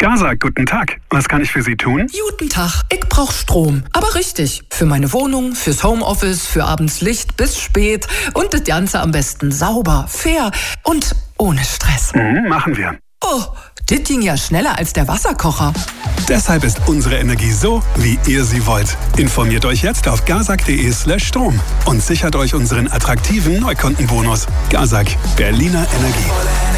Gaza, guten Tag. Was kann ich für Sie tun? Guten Tag, ich brauch Strom. Aber richtig. Für meine Wohnung, fürs Homeoffice, für abends Licht bis spät. Und das Ganze am besten sauber, fair und ohne Stress. Machen wir. Oh, das ging ja schneller als der Wasserkocher. Deshalb ist unsere Energie so, wie ihr sie wollt. Informiert euch jetzt auf gazak.de/Strom und sichert euch unseren attraktiven Neukundenbonus. Gazak, Berliner Energie.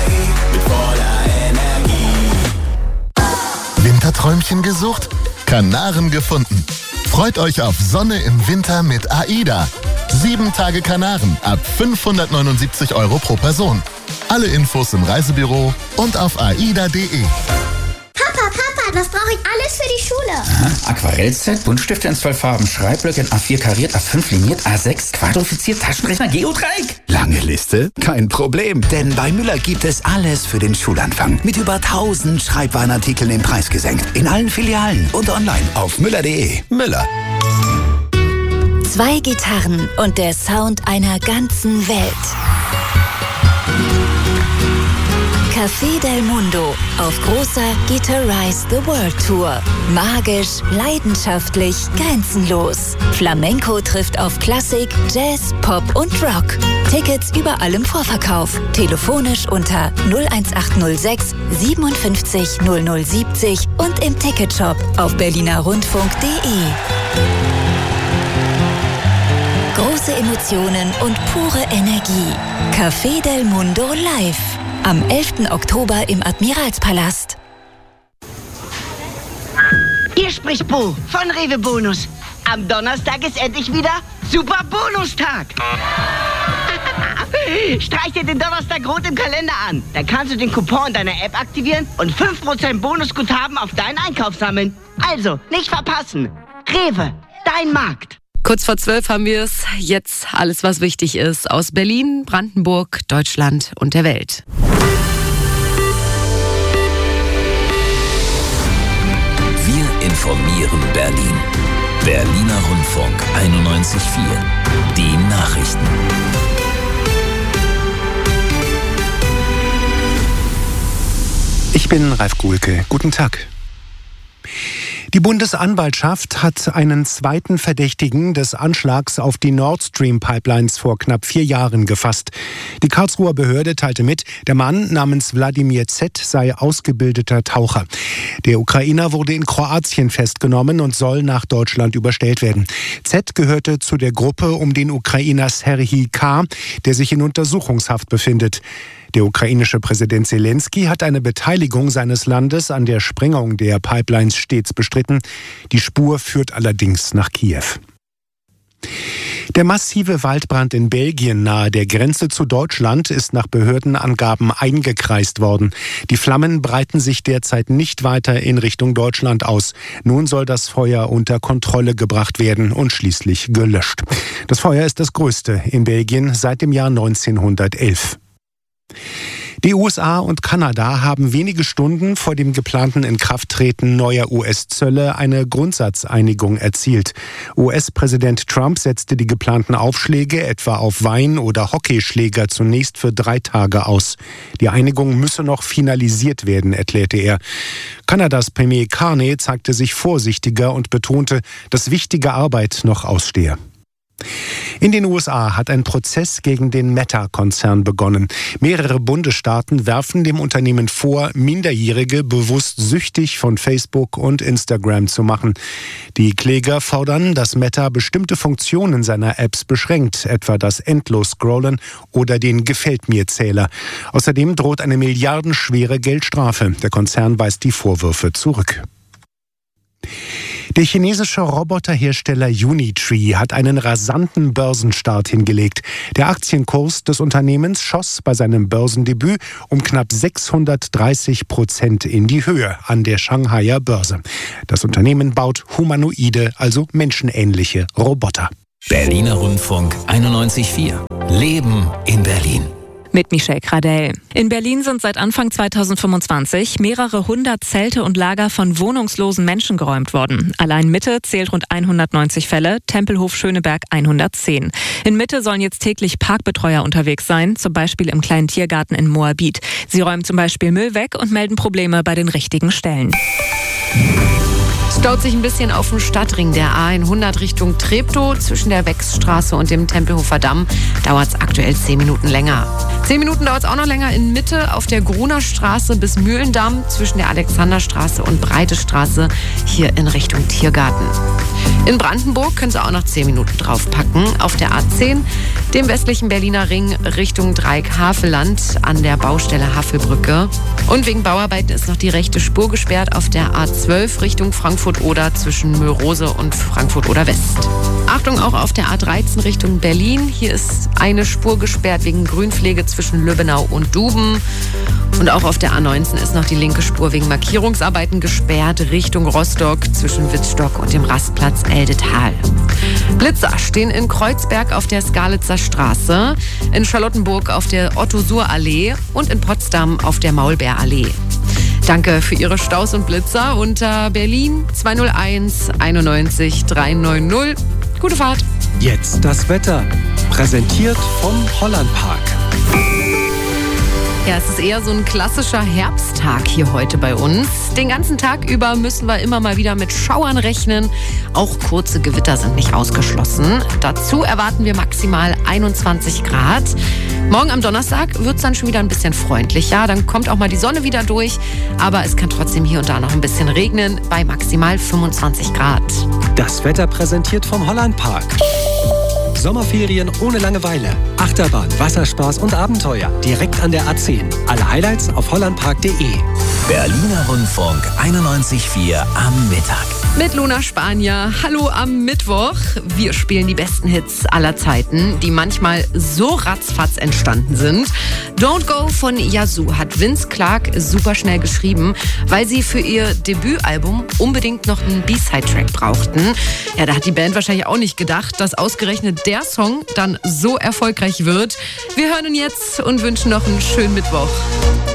Winterträumchen gesucht? Kanaren gefunden. Freut euch auf Sonne im Winter mit AIDA. 7 Tage Kanaren ab 579 € pro Person. Alle Infos im Reisebüro und auf aida.de. Papa, was brauche ich alles für die Schule? Aquarellset, Buntstifte in 12 Farben, Schreibblöcke in A4 kariert, A5 liniert, A6 quadrifiziert, Taschenrechner, Geodreieck. Lange Liste? Kein Problem, denn bei Müller gibt es alles für den Schulanfang. Mit über 1000 Schreibwarenartikeln den Preis gesenkt. In allen Filialen und online auf müller.de. Müller. 2 Gitarren und der Sound einer ganzen Welt. Café del Mundo auf großer Guitarize the World Tour. Magisch, leidenschaftlich, grenzenlos. Flamenco trifft auf Klassik, Jazz, Pop und Rock. Tickets überall im Vorverkauf. Telefonisch unter 01806 57 0070 und im Ticketshop auf berlinerrundfunk.de. Große Emotionen und pure Energie. Café del Mundo live. Am 11. Oktober im Admiralspalast. Hier spricht Bo von Rewe Bonus. Am Donnerstag ist endlich wieder Super Bonustag. Streich dir den Donnerstag rot im Kalender an. Da kannst du den Coupon deiner App aktivieren und 5% Bonusguthaben auf deinen Einkauf sammeln. Also, nicht verpassen. Rewe, dein Markt. Kurz vor 12 haben wir es. Jetzt alles, was wichtig ist, aus Berlin, Brandenburg, Deutschland und der Welt. Wir informieren Berlin. Berliner Rundfunk 91.4. Die Nachrichten. Ich bin Ralf Guhlke. Guten Tag. Die Bundesanwaltschaft hat einen zweiten Verdächtigen des Anschlags auf die Nord Stream Pipelines vor knapp 4 Jahren gefasst. Die Karlsruher Behörde teilte mit, der Mann namens Wladimir Z. sei ausgebildeter Taucher. Der Ukrainer wurde in Kroatien festgenommen und soll nach Deutschland überstellt werden. Z. gehörte zu der Gruppe um den Ukrainer Serhii K., der sich in Untersuchungshaft befindet. Der ukrainische Präsident Zelensky hat eine Beteiligung seines Landes an der Sprengung der Pipelines stets bestritten. Die Spur führt allerdings nach Kiew. Der massive Waldbrand in Belgien nahe der Grenze zu Deutschland ist nach Behördenangaben eingekreist worden. Die Flammen breiten sich derzeit nicht weiter in Richtung Deutschland aus. Nun soll das Feuer unter Kontrolle gebracht werden und schließlich gelöscht. Das Feuer ist das größte in Belgien seit dem Jahr 1911. Die USA und Kanada haben wenige Stunden vor dem geplanten Inkrafttreten neuer US-Zölle eine Grundsatzeinigung erzielt. US-Präsident Trump setzte die geplanten Aufschläge etwa auf Wein- oder Hockeyschläger zunächst für 3 Tage aus. Die Einigung müsse noch finalisiert werden, erklärte er. Kanadas Premier Carney zeigte sich vorsichtiger und betonte, dass wichtige Arbeit noch ausstehe. In den USA hat ein Prozess gegen den Meta-Konzern begonnen. Mehrere Bundesstaaten werfen dem Unternehmen vor, Minderjährige bewusst süchtig von Facebook und Instagram zu machen. Die Kläger fordern, dass Meta bestimmte Funktionen seiner Apps beschränkt, etwa das Endlos-Scrollen oder den Gefällt-mir-Zähler. Außerdem droht eine milliardenschwere Geldstrafe. Der Konzern weist die Vorwürfe zurück. Der chinesische Roboterhersteller Unitree hat einen rasanten Börsenstart hingelegt. Der Aktienkurs des Unternehmens schoss bei seinem Börsendebüt um knapp 630% in die Höhe an der Shanghaier Börse. Das Unternehmen baut humanoide, also menschenähnliche Roboter. Berliner Rundfunk 91.4. Leben in Berlin. Mit Michelle Gradell. In Berlin sind seit Anfang 2025 mehrere hundert Zelte und Lager von wohnungslosen Menschen geräumt worden. Allein Mitte zählt rund 190 Fälle, Tempelhof Schöneberg 110. In Mitte sollen jetzt täglich Parkbetreuer unterwegs sein, zum Beispiel im kleinen Tiergarten in Moabit. Sie räumen zum Beispiel Müll weg und melden Probleme bei den richtigen Stellen. Staut sich ein bisschen auf dem Stadtring der A100 Richtung Treptow. Zwischen der Wechsstraße und dem Tempelhofer Damm dauert es aktuell 10 Minuten länger. 10 Minuten dauert es auch noch länger in Mitte auf der Gruner Straße bis Mühlendamm zwischen der Alexanderstraße und Breite Straße hier in Richtung Tiergarten. In Brandenburg können Sie auch noch 10 Minuten draufpacken. Auf der A10, dem westlichen Berliner Ring Richtung Dreieck Havelland an der Baustelle Havelbrücke. Und wegen Bauarbeiten ist noch die rechte Spur gesperrt auf der A12 Richtung Frankfurt-Oder zwischen Mörose und Frankfurt-Oder West. Achtung auch auf der A13 Richtung Berlin. Hier ist eine Spur gesperrt wegen Grünpflege zwischen Lübbenau und Duben. Und auch auf der A19 ist noch die linke Spur wegen Markierungsarbeiten gesperrt Richtung Rostock zwischen Wittstock und dem Rastplatz Eldetal. Blitzer stehen in Kreuzberg auf der Skalitzer Straße, in Charlottenburg auf der Otto-Suhr-Allee und in Potsdam auf der Maulbeerallee. Danke für Ihre Staus und Blitzer unter Berlin 201 91 390. Gute Fahrt. Jetzt das Wetter. Präsentiert vom Hollandpark. Ja, es ist eher so ein klassischer Herbsttag hier heute bei uns. Den ganzen Tag über müssen wir immer mal wieder mit Schauern rechnen. Auch kurze Gewitter sind nicht ausgeschlossen. Dazu erwarten wir maximal 21 Grad. Morgen am Donnerstag wird es dann schon wieder ein bisschen freundlicher. Dann kommt auch mal die Sonne wieder durch. Aber es kann trotzdem hier und da noch ein bisschen regnen bei maximal 25 Grad. Das Wetter präsentiert vom Hollandpark. Sommerferien ohne Langeweile. Achterbahn, Wasserspaß und Abenteuer. Direkt an der A10. Alle Highlights auf hollandpark.de. Berliner Rundfunk 91.4 am Mittag. Mit Luna Spanier. Hallo am Mittwoch. Wir spielen die besten Hits aller Zeiten, die manchmal so ratzfatz entstanden sind. Don't Go von Yazoo hat Vince Clarke super schnell geschrieben, weil sie für ihr Debütalbum unbedingt noch einen B-Side-Track brauchten. Ja, da hat die Band wahrscheinlich auch nicht gedacht, dass ausgerechnet der Song dann so erfolgreich wird. Wir hören ihn jetzt und wünschen noch einen schönen Mittwoch.